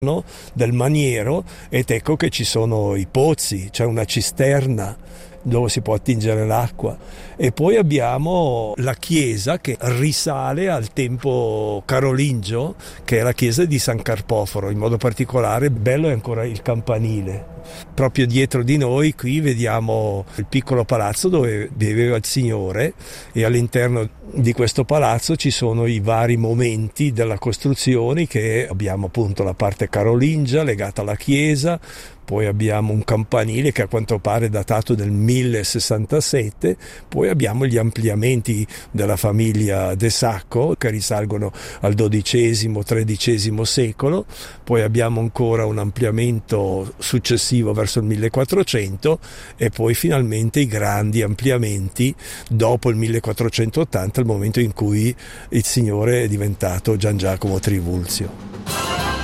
del maniero, ed ecco che ci sono i pozzi, c'è una cisterna dove si può attingere l'acqua, e poi abbiamo la chiesa che risale al tempo carolingio, che è la chiesa di San Carpoforo. In modo particolare bello è ancora il campanile. Proprio dietro di noi qui vediamo il piccolo palazzo dove viveva il Signore, e all'interno di questo palazzo ci sono i vari momenti della costruzione, che abbiamo appunto la parte carolingia legata alla chiesa, poi abbiamo un campanile che a quanto pare è datato del 1067, poi abbiamo gli ampliamenti della famiglia De Sacco che risalgono al XII-XIII secolo, poi abbiamo ancora un ampliamento successivo verso il 1400, e poi finalmente i grandi ampliamenti dopo il 1480, il momento in cui il Signore è diventato Gian Giacomo Trivulzio.